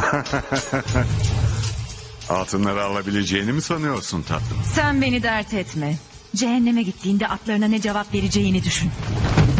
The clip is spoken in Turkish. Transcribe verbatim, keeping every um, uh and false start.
Altınları alabileceğini mi sanıyorsun tatlım? Sen beni dert etme. Cehenneme gittiğinde atlarına ne cevap vereceğini düşün.